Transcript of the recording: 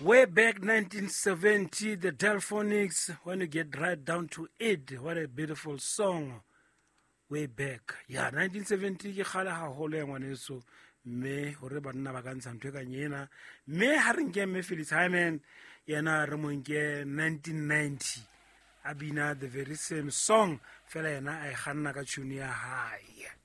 Way back 1970, the Delphonics, when you get right down to it, what a beautiful song. Way back. Yeah, 1970, ke kgale haholo ya ngwaneso. Me hore banna ba ka ntsha ntho e ka nyena. Me ha re nke me Phyllis Hyman, yena re mo nke 1990. Abina the very same song, fela yena a e kganna ka tune ya hae.